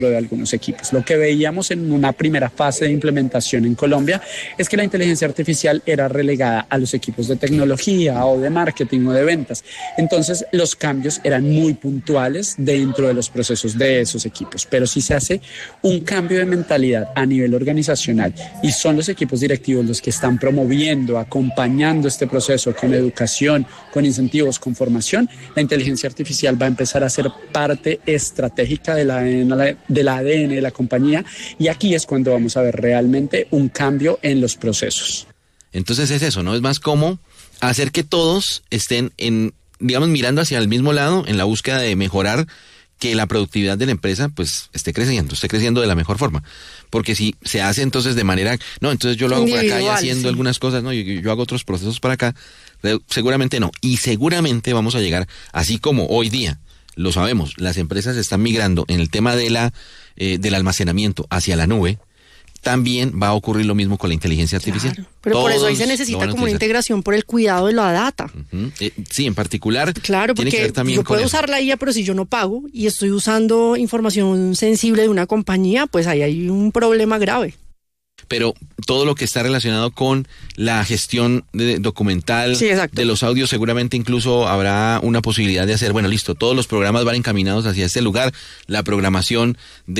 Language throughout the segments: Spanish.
de algunos equipos. Lo que veíamos en una primera fase de implementación en Colombia es que la inteligencia artificial era relegada a los equipos de tecnología o de marketing o de ventas. Entonces los cambios eran muy puntuales dentro de los procesos de esos equipos, pero si se hace un cambio de mentalidad a nivel organizacional y son los equipos directivos los que están promoviendo, acompañando este proceso con educación, con incentivos, con formación, la inteligencia artificial va a empezar a ser parte estratégica del ADN de la compañía, y aquí es cuando vamos a ver realmente un cambio en los procesos. Entonces es eso, ¿no? Es más como hacer que todos estén digamos, mirando hacia el mismo lado en la búsqueda de mejorar, que la productividad de la empresa pues esté creciendo de la mejor forma. Porque si se hace entonces de manera, no, entonces yo lo hago por acá y haciendo algunas cosas, no, yo hago otros procesos para acá, seguramente no. Y seguramente vamos a llegar, así como hoy día, lo sabemos, las empresas están migrando en el tema de del almacenamiento hacia la nube. También va a ocurrir lo mismo con la inteligencia artificial. Claro, pero todos por eso ahí se necesita como una integración por el cuidado de la data. Sí, en particular. Claro, porque tiene que ver también yo puedo usar la IA, pero si yo no pago y estoy usando información sensible de una compañía, pues ahí hay un problema grave. Pero todo lo que está relacionado con la gestión documental, sí, de los audios, seguramente incluso habrá una posibilidad de hacer, bueno, listo, todos los programas van encaminados hacia este lugar, la programación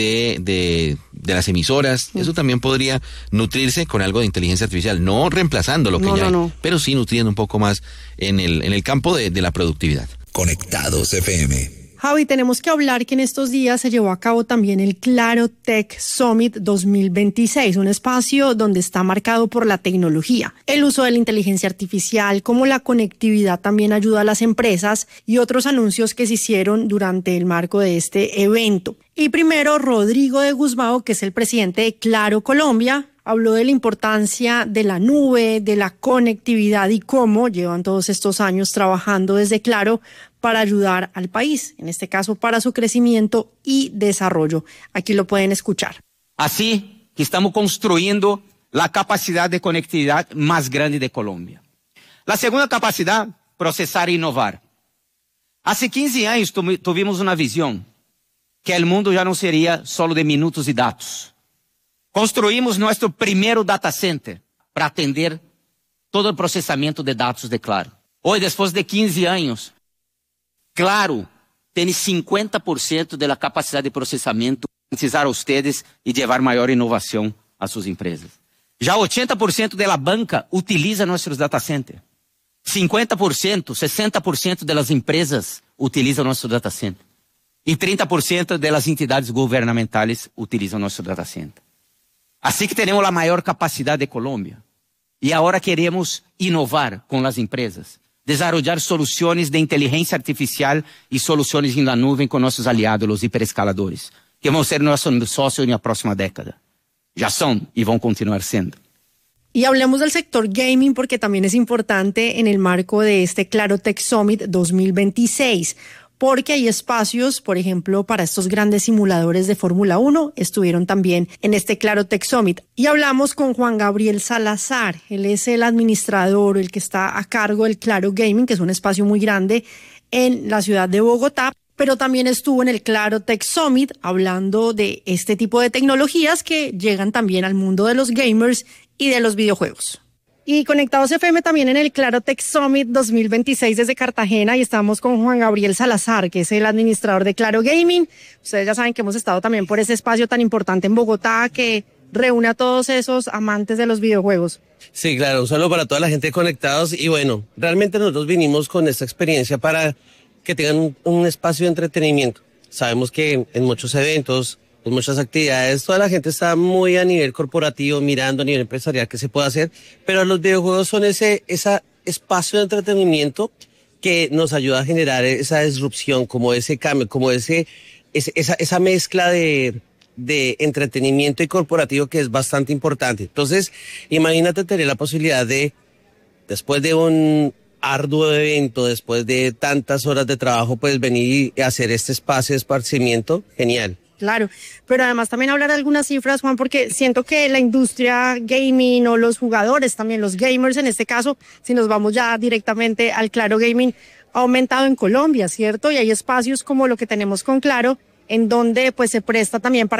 de las emisoras, eso también podría nutrirse con algo de inteligencia artificial, no reemplazando lo que ya hay, pero sí nutriendo un poco más en el campo de la productividad. Conectados FM. Javi, tenemos que hablar que en estos días se llevó a cabo también el Claro Tech Summit 2026, un espacio donde está marcado por la tecnología, el uso de la inteligencia artificial, cómo la conectividad también ayuda a las empresas y otros anuncios que se hicieron durante el marco de este evento. Y primero, Rodrigo de Guzmão, que es el presidente de Claro Colombia, habló de la importancia de la nube, de la conectividad y cómo llevan todos estos años trabajando desde Claro para ayudar al país, en este caso para su crecimiento y desarrollo. Aquí lo pueden escuchar. Así que estamos construyendo la capacidad de conectividad más grande de Colombia. La segunda capacidad, procesar e innovar. Hace 15 años tuvimos una visión que el mundo ya no sería solo de minutos y datos. Construimos nuestro primer data center para atender todo el procesamiento de datos de Claro. Hoy, después de 15 años, Claro tiene 50% de la capacidad de procesamiento para garantizar a ustedes y llevar mayor innovación a sus empresas. Ya 80% de la banca utiliza nuestros data centers. 50%, 60% de las empresas utilizan nuestro data center. Y 30% de las entidades gubernamentales utilizan nuestro data center. Así que tenemos la mayor capacidad de Colombia. Y ahora queremos innovar con las empresas. Desarrollar soluciones de inteligencia artificial y soluciones en la nube con nuestros aliados, los hiperescaladores, que van a ser nuestros socios en la próxima década. Ya son y van a continuar siendo. Y hablemos del sector gaming porque también es importante en el marco de este Claro Tech Summit 2026. Porque hay espacios, por ejemplo, para estos grandes simuladores de Fórmula 1, estuvieron también en este Claro Tech Summit. Y hablamos con Juan Gabriel Salazar, él es el administrador, el que está a cargo del Claro Gaming, que es un espacio muy grande en la ciudad de Bogotá, pero también estuvo en el Claro Tech Summit hablando de este tipo de tecnologías que llegan también al mundo de los gamers y de los videojuegos. Y Conectados FM también en el Claro Tech Summit 2026 desde Cartagena y estamos con Juan Gabriel Salazar, que es el administrador de Claro Gaming. Ustedes ya saben que hemos estado también por ese espacio tan importante en Bogotá que reúne a todos esos amantes de los videojuegos. Sí, claro, un saludo para toda la gente de Conectados y bueno, realmente nosotros vinimos con esta experiencia para que tengan un espacio de entretenimiento. Sabemos que en muchos eventos, en muchas actividades, toda la gente está muy a nivel corporativo, mirando a nivel empresarial qué se puede hacer, pero los videojuegos son ese espacio de entretenimiento que nos ayuda a generar esa disrupción, como ese cambio, como esa mezcla de entretenimiento y corporativo que es bastante importante. Entonces, imagínate tener la posibilidad de, después de un arduo evento, después de tantas horas de trabajo, pues venir y hacer este espacio de esparcimiento, genial. Claro, pero además también hablar de algunas cifras, Juan, porque siento que la industria gaming o los jugadores también, los gamers en este caso, si nos vamos ya directamente al Claro Gaming, ha aumentado en Colombia, ¿cierto? Y hay espacios como lo que tenemos con Claro, en donde pues se presta también para